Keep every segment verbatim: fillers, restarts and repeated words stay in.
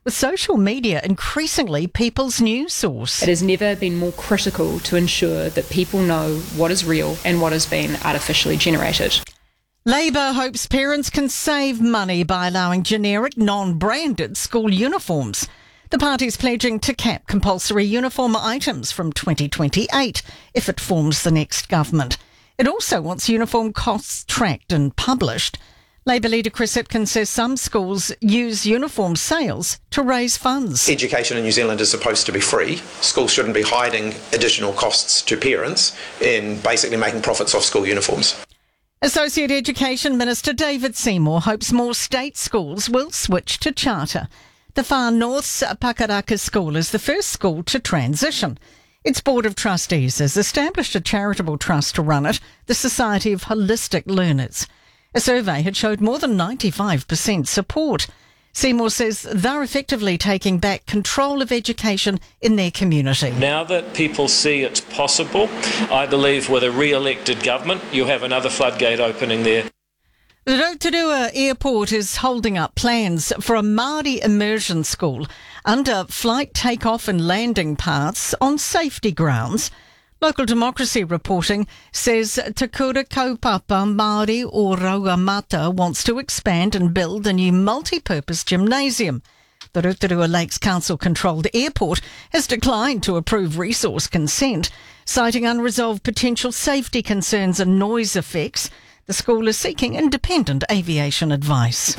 with social media increasingly people's news source. It has never been more critical to ensure that people know what is real and what has been artificially generated. Labour hopes parents can save money by allowing generic, non-branded school uniforms. The party's pledging to cap compulsory uniform items from twenty twenty-eight if it forms the next government. It also wants uniform costs tracked and published. Labour leader Chris Hipkins says some schools use uniform sales to raise funds. Education in New Zealand is supposed to be free. Schools shouldn't be hiding additional costs to parents in basically making profits off school uniforms. Associate Education Minister David Seymour hopes more state schools will switch to charter. The Far North's Pakaraka School is the first school to transition. Its Board of Trustees has established a charitable trust to run it, the Society of Holistic Learners. A survey had showed more than ninety-five percent support. Seymour says they're effectively taking back control of education in their community. Now that people see it's possible, I believe with a re-elected government, you'll have another floodgate opening there. The Rotorua Airport is holding up plans for a Māori immersion school under flight takeoff and landing paths on safety grounds. Local Democracy reporting says Te Kura Kaupapa Māori o Rauamata wants to expand and build a new multi-purpose gymnasium. The Rotorua Lakes Council-controlled airport has declined to approve resource consent, citing unresolved potential safety concerns and noise effects. The school is seeking independent aviation advice.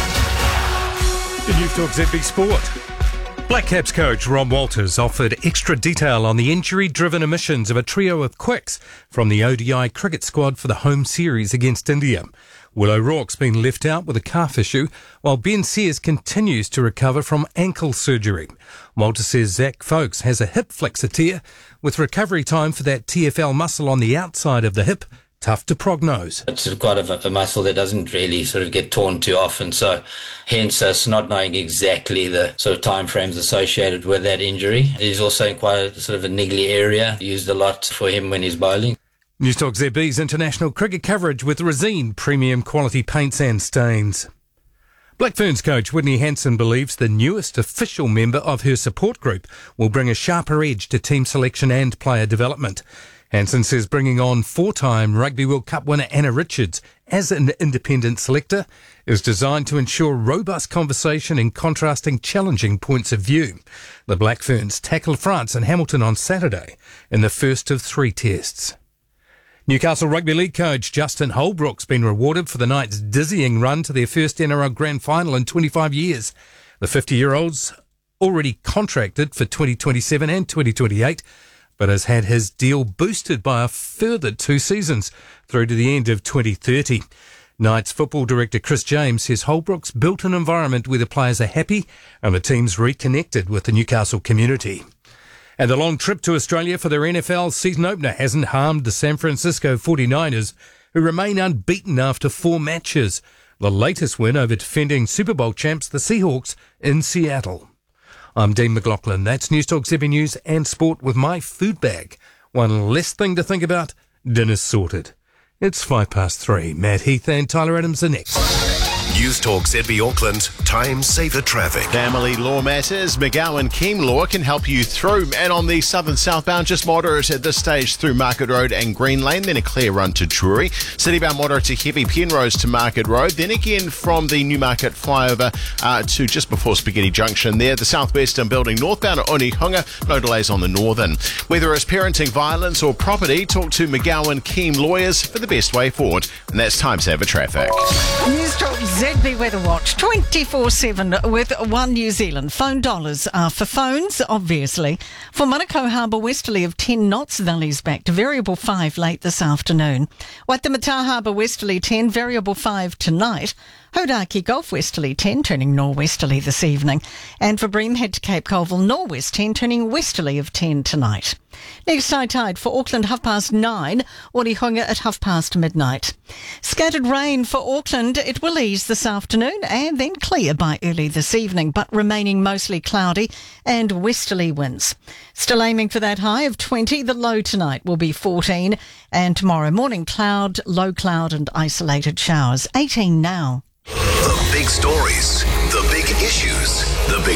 News Talk Z B Sport. Black Caps coach Ron Walters offered extra detail on the injury-driven omissions of a trio of quicks from the O D I cricket squad for the home series against India. Will O'Rourke's been left out with a calf issue, while Ben Sears continues to recover from ankle surgery. Walters says Zach Folkes has a hip flexor tear, with recovery time for that T F L muscle on the outside of the hip tough to prognose. It's quite a, a muscle that doesn't really sort of get torn too often, so hence us not knowing exactly the sort of time frames associated with that injury. He's also in quite a sort of a niggly area, used a lot for him when he's bowling. News Talk Z B's international cricket coverage with Resine premium quality paints and stains. Black Ferns coach Whitney Hanson believes the newest official member of her support group will bring a sharper edge to team selection and player development. Hanson says bringing on four-time Rugby World Cup winner Anna Richards as an independent selector is designed to ensure robust conversation and contrasting challenging points of view. The Black Ferns tackled France and Hamilton on Saturday in the first of three tests. Newcastle Rugby League coach Justin Holbrook's been rewarded for the night's dizzying run to their first N R L Grand Final in twenty-five years. The fifty-year-old's already contracted for twenty twenty-seven and twenty twenty-eight, but has had his deal boosted by a further two seasons through to the end of twenty thirty. Knights football director Chris James says Holbrook's built an environment where the players are happy and the team's reconnected with the Newcastle community. And the long trip to Australia for their N F L season opener hasn't harmed the San Francisco forty-niners, who remain unbeaten after four matches. The latest win over defending Super Bowl champs, the Seahawks, in Seattle. I'm Dean McLaughlin. That's News Talk Z B News and Sport with my food bag. One less thing to think about, dinner's sorted. It's five past three. Matt Heath and Tyler Adams are next. News Talk Z B Auckland, time saver traffic. Family law matters. McGowan Keem Law can help you through. And on the southern southbound, just moderate at this stage through Market Road and Green Lane, then a clear run to Drury. Citybound moderate to heavy Penrose to Market Road, then again from the Newmarket flyover uh, to just before Spaghetti Junction there. The southwestern building northbound at Onehunga, no delays on the northern. Whether it's parenting, violence or property, talk to McGowan Keem Lawyers for the best way forward. And that's time saver traffic. News Talk Z B Weather Watch twenty-four seven with One New Zealand. Phone dollars are for phones, obviously. For Manukau Harbour, westerly of ten knots, valleys back to variable five late this afternoon. Waitemata Harbour, westerly ten, variable five tonight. Hodaki Gulf, westerly ten, turning norwesterly this evening. And for Bream, head to Cape Colville, northwest ten, turning westerly of ten tonight. Next high tide for Auckland, half past nine. Onehunga at half past midnight. Scattered rain for Auckland. It will ease this afternoon and then clear by early this evening, but remaining mostly cloudy and westerly winds. Still aiming for that high of twenty. The low tonight will be fourteen. And tomorrow morning, cloud, low cloud and isolated showers. eighteen now. The big stories, the big issues, the big